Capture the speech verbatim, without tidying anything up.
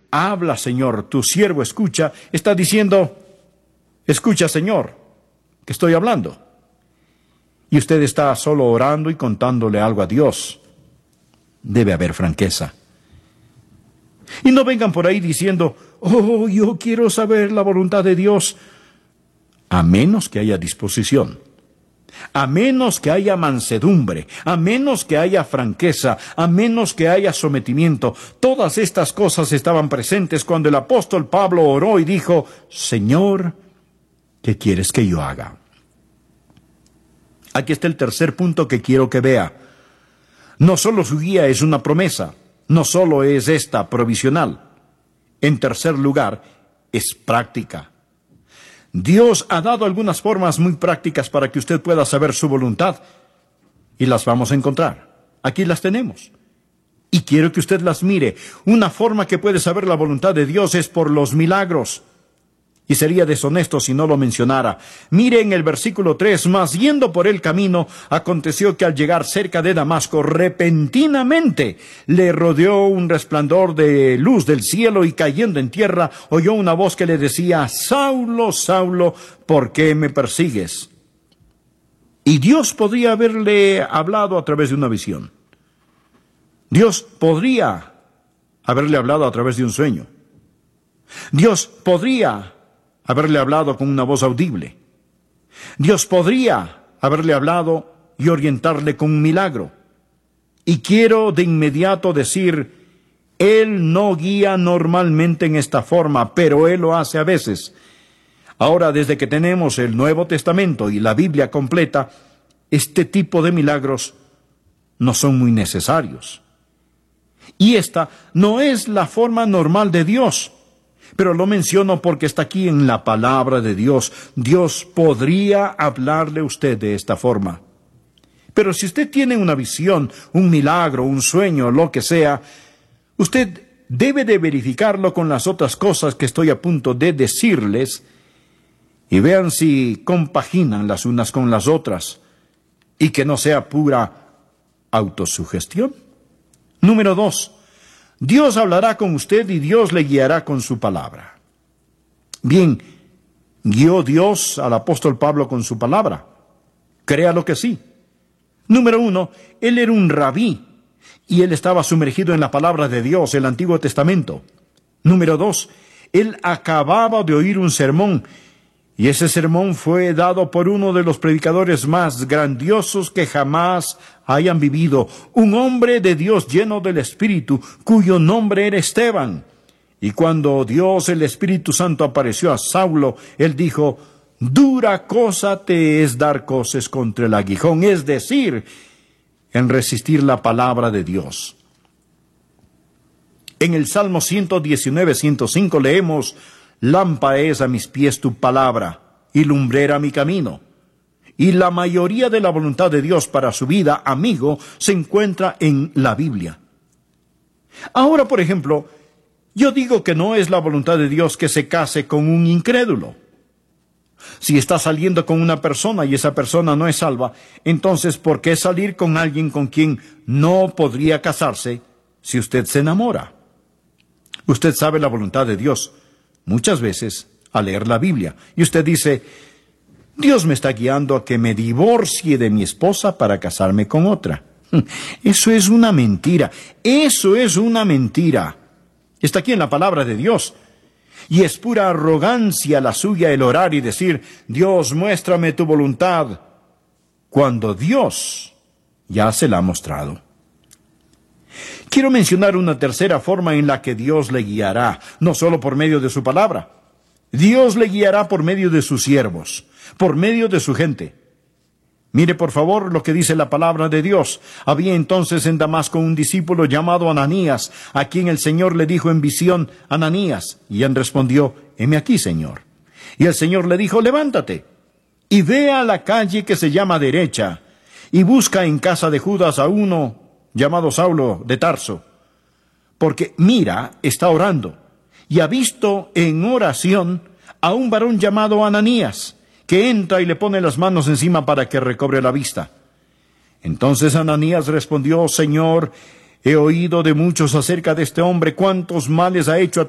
habla, Señor, tu siervo escucha, está diciendo, escucha, Señor, que estoy hablando. Y usted está solo orando y contándole algo a Dios. Debe haber franqueza. Y no vengan por ahí diciendo, oh, yo quiero saber la voluntad de Dios, a menos que haya disposición, a menos que haya mansedumbre, a menos que haya franqueza, a menos que haya sometimiento. Todas estas cosas estaban presentes cuando el apóstol Pablo oró y dijo, Señor, ¿qué quieres que yo haga? Aquí está el tercer punto que quiero que vea. No solo su guía es una promesa, no solo es esta provisional. En tercer lugar, es práctica. Dios ha dado algunas formas muy prácticas para que usted pueda saber su voluntad, y las vamos a encontrar. Aquí las tenemos. Y quiero que usted las mire. Una forma que puede saber la voluntad de Dios es por los milagros. Y sería deshonesto si no lo mencionara. Mire en el versículo tres, mas yendo por el camino, aconteció que al llegar cerca de Damasco, repentinamente le rodeó un resplandor de luz del cielo, y cayendo en tierra, oyó una voz que le decía, Saulo, Saulo, ¿por qué me persigues? Y Dios podría haberle hablado a través de una visión. Dios podría haberle hablado a través de un sueño. Dios podría haberle hablado con una voz audible. Dios podría haberle hablado y orientarle con un milagro. Y quiero de inmediato decir, Él no guía normalmente en esta forma, pero Él lo hace a veces. Ahora, desde que tenemos el Nuevo Testamento y la Biblia completa, este tipo de milagros no son muy necesarios. Y esta no es la forma normal de Dios. Pero lo menciono porque está aquí en la palabra de Dios. Dios podría hablarle a usted de esta forma. Pero si usted tiene una visión, un milagro, un sueño, lo que sea, usted debe de verificarlo con las otras cosas que estoy a punto de decirles, y vean si compaginan las unas con las otras, y que no sea pura autosugestión. Número dos. Dios hablará con usted y Dios le guiará con su palabra. Bien, ¿guió Dios al apóstol Pablo con su palabra? Créalo que sí. Número uno, él era un rabí y él estaba sumergido en la palabra de Dios, el Antiguo Testamento. Número dos, él acababa de oír un sermón, y ese sermón fue dado por uno de los predicadores más grandiosos que jamás hayan vivido, un hombre de Dios lleno del Espíritu, cuyo nombre era Esteban. Y cuando Dios, el Espíritu Santo, apareció a Saulo, él dijo, dura cosa te es dar coces contra el aguijón, es decir, en resistir la palabra de Dios. En el Salmo ciento diecinueve, ciento cinco leemos, lámpara es a mis pies tu palabra, y lumbrera mi camino. Y la mayoría de la voluntad de Dios para su vida, amigo, se encuentra en la Biblia. Ahora, por ejemplo, yo digo que no es la voluntad de Dios que se case con un incrédulo. Si está saliendo con una persona y esa persona no es salva, entonces ¿por qué salir con alguien con quien no podría casarse si usted se enamora? Usted sabe la voluntad de Dios muchas veces al leer la Biblia, y usted dice, Dios me está guiando a que me divorcie de mi esposa para casarme con otra. Eso es una mentira, eso es una mentira. Está aquí en la palabra de Dios. Y es pura arrogancia la suya el orar y decir, Dios, muéstrame tu voluntad, cuando Dios ya se la ha mostrado. Quiero mencionar una tercera forma en la que Dios le guiará, no solo por medio de su palabra. Dios le guiará por medio de sus siervos, por medio de su gente. Mire por favor lo que dice la palabra de Dios. Había entonces en Damasco un discípulo llamado Ananías, a quien el Señor le dijo en visión, Ananías, y él respondió, heme aquí, Señor. Y el Señor le dijo, levántate, y ve a la calle que se llama Derecha, y busca en casa de Judas a uno llamado Saulo de Tarso, porque mira, está orando, y ha visto en oración a un varón llamado Ananías, que entra y le pone las manos encima para que recobre la vista. Entonces Ananías respondió, Señor, he oído de muchos acerca de este hombre, cuántos males ha hecho a